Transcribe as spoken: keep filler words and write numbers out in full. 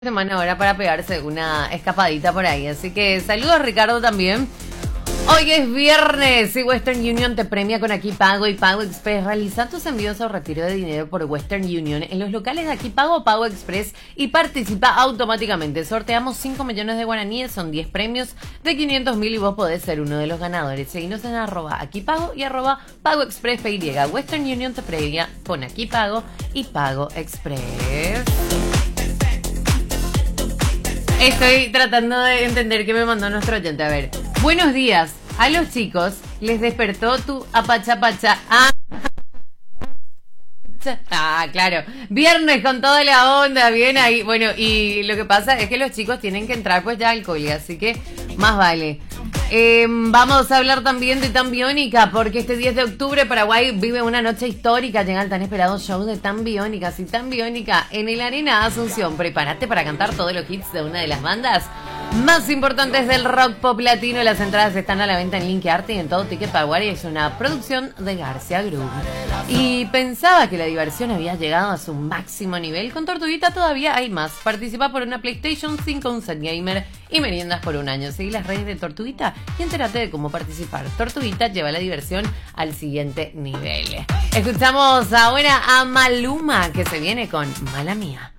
Semana ahora para pegarse una escapadita por ahí. Así que saludos, Ricardo, también. Hoy es viernes y Western Union te premia con Aquí Pago y Pago Express. Realiza tus envíos o retiro de dinero por Western Union en los locales de Aquí Pago o Pago Express y participa automáticamente. Sorteamos cinco millones de guaraníes, son diez premios de quinientos mil y vos podés ser uno de los ganadores. Seguinos en arroba Aquí Pago y arroba Pago Express P Y. Western Union te premia con Aquí Pago y Pago Express. Estoy tratando de entender qué me mandó nuestro oyente. A ver, buenos días. A los chicos les despertó tu apachapacha. Ah, ah, claro. Viernes con toda la onda, bien ahí. Bueno, y lo que pasa es que los chicos tienen que entrar pues ya al cole, así que más vale. Eh, vamos a hablar también de Tan Biónica, porque este diez de octubre Paraguay vive una noche histórica. Llega el tan esperado show de Tan Biónica. Si Tan Biónica en el Arena Asunción, prepárate para cantar todos los hits de una de las bandas más importantes del rock pop latino. Las entradas están a la venta en Link Arte y en todo Ticket Paraguay. Es una producción de García Group. Y pensaba que la diversión había llegado a su máximo nivel. Con Tortuguita todavía hay más. Participa por una PlayStation cinco, un set gamer y meriendas por un año. Seguí las redes de Tortuguita y entérate de cómo participar. Tortuguita lleva la diversión al siguiente nivel. Escuchamos ahora a Maluma, que se viene con Mala Mía.